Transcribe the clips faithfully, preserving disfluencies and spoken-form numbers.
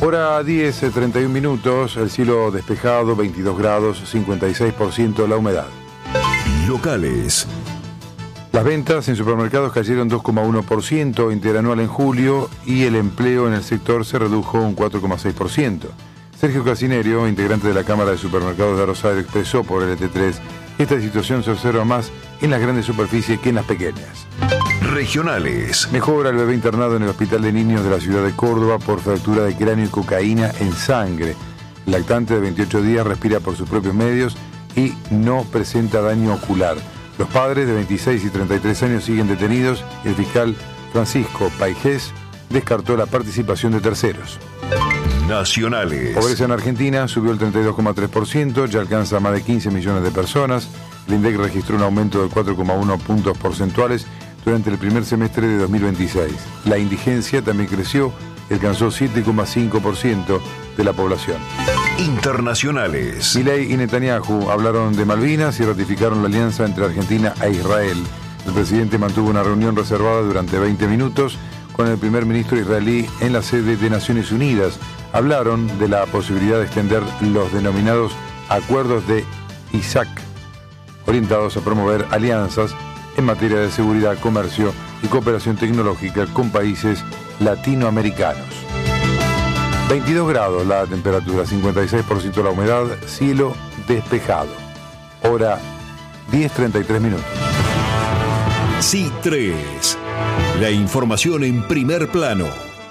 Hora diez, treinta y un minutos, el cielo despejado, veintidós grados, cincuenta y seis por ciento la humedad. Locales. Las ventas en supermercados cayeron dos coma uno por ciento interanual en julio y el empleo en el sector se redujo un cuatro coma seis por ciento. Sergio Casinerio, integrante de la Cámara de Supermercados de Rosario, expresó por L T tres que esta situación se observa más en las grandes superficies que en las pequeñas. Regionales. Mejora el bebé internado en el Hospital de Niños de la ciudad de Córdoba por fractura de cráneo y cocaína en sangre. El lactante de veintiocho días respira por sus propios medios y no presenta daño ocular. Los padres de veintiséis y treinta y tres años siguen detenidos y el fiscal Francisco Paijés descartó la participación de terceros. Nacionales. Pobreza en Argentina subió el treinta y dos coma tres por ciento, ya alcanza a más de quince millones de personas. El INDEC registró un aumento de cuatro coma uno puntos porcentuales durante el primer semestre de dos mil veintiséis. La indigencia también creció y alcanzó siete coma cinco por ciento de la población. Internacionales. Milei y Netanyahu hablaron de Malvinas y ratificaron la alianza entre Argentina e Israel. El presidente mantuvo una reunión reservada durante veinte minutos con el primer ministro israelí en la sede de Naciones Unidas. Hablaron de la posibilidad de extender los denominados acuerdos de Isaac, orientados a promover alianzas en materia de seguridad, comercio y cooperación tecnológica con países latinoamericanos. veintidós grados la temperatura, cincuenta y seis por ciento la humedad, cielo despejado. Hora diez treinta y tres minutos. C tres. La información en primer plano.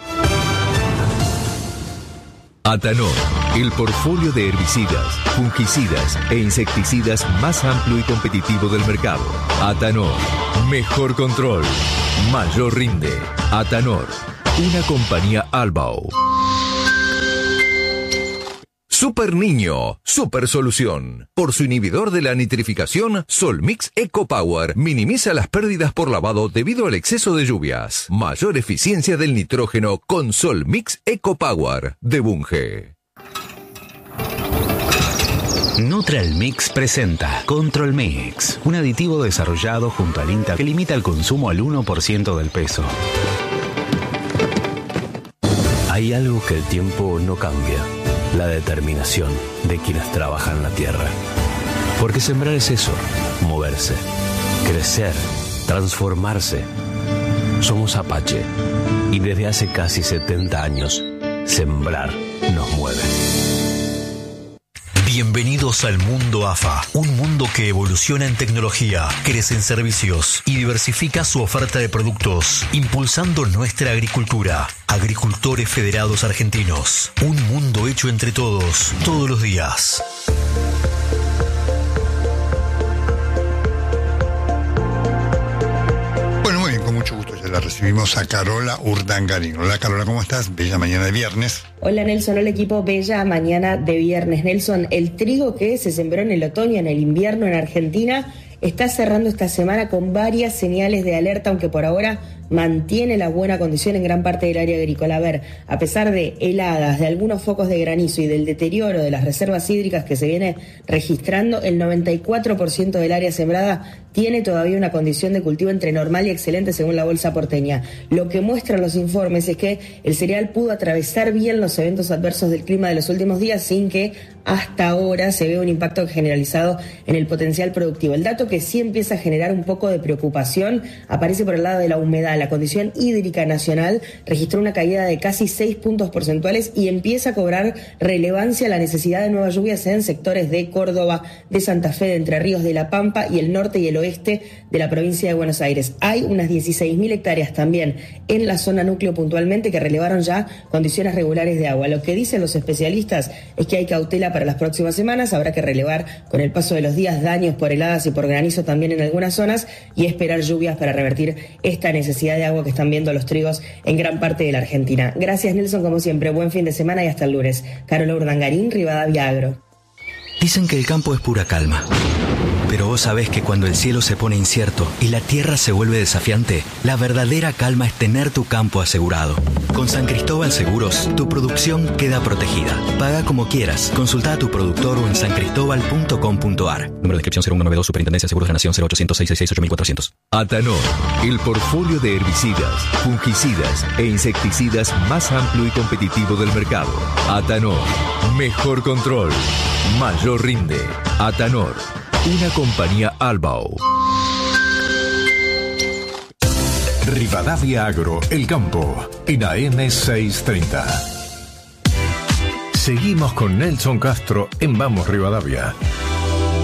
Atanor, el portfolio de herbicidas, fungicidas e insecticidas más amplio y competitivo del mercado. Atanor, mejor control, mayor rinde. Atanor, una compañía Albao. Super Niño, super solución. Por su inhibidor de la nitrificación, Solmix Eco Power minimiza las pérdidas por lavado debido al exceso de lluvias. Mayor eficiencia del nitrógeno con Solmix Eco Power de Bunge. Neutral Mix presenta Control Mix, un aditivo desarrollado junto al INTA que limita el consumo al uno por ciento del peso. Hay algo que el tiempo no cambia. La determinación de quienes trabajan la tierra. Porque sembrar es eso, moverse, crecer, transformarse. Somos Apache y desde hace casi setenta años, sembrar nos mueve. Bienvenidos al mundo A F A, un mundo que evoluciona en tecnología, crece en servicios y diversifica su oferta de productos, impulsando nuestra agricultura. Agricultores Federados Argentinos, un mundo hecho entre todos, todos los días. Bueno, muy bien, con mucho gusto ya la recibimos a Carola Urdangarín. Hola Carola, ¿cómo estás? Bella mañana de viernes. Hola Nelson, hola equipo, bella mañana de viernes. Nelson, el trigo que se sembró en el otoño, en el invierno en Argentina, está cerrando esta semana con varias señales de alerta, aunque por ahora mantiene la buena condición en gran parte del área agrícola. A ver, a pesar de heladas, de algunos focos de granizo y del deterioro de las reservas hídricas que se viene registrando, el noventa y cuatro por ciento del área sembrada tiene todavía una condición de cultivo entre normal y excelente según la Bolsa Porteña. Lo que muestran los informes es que el cereal pudo atravesar bien los eventos adversos del clima de los últimos días sin que hasta ahora se vea un impacto generalizado en el potencial productivo. El dato que sí empieza a generar un poco de preocupación aparece por el lado de la humedad. La condición hídrica nacional registró una caída de casi seis puntos porcentuales y empieza a cobrar relevancia la necesidad de nuevas lluvias en sectores de Córdoba, de Santa Fe, de Entre Ríos, de La Pampa y el norte y el oeste de la provincia de Buenos Aires. Hay unas dieciséis mil hectáreas también en la zona núcleo puntualmente que relevaron ya condiciones regulares de agua. Lo que dicen los especialistas es que hay cautela para las próximas semanas. Habrá que relevar con el paso de los días daños por heladas y por granizo también en algunas zonas y esperar lluvias para revertir esta necesidad de agua que están viendo los trigos en gran parte de la Argentina. Gracias Nelson, como siempre, buen fin de semana y hasta el lunes. Carola Urdangarín, Rivadavia Agro. Dicen que el campo es pura calma. Pero vos sabés que cuando el cielo se pone incierto y la tierra se vuelve desafiante, la verdadera calma es tener tu campo asegurado. Con San Cristóbal Seguros, tu producción queda protegida. Paga como quieras. Consulta a tu productor o en san cristobal punto com punto a r. Número de inscripción cero uno nueve dos, Superintendencia de Seguros de la Nación cero ochocientos, seiscientos sesenta y seis, ocho mil cuatrocientos. Atanor, el portfolio de herbicidas, fungicidas e insecticidas más amplio y competitivo del mercado. Atanor, mejor control, mayor rinde. Atanor, una compañía Albao. Rivadavia Agro, El Campo, en A M seiscientos treinta. Seguimos con Nelson Castro en Vamos Rivadavia.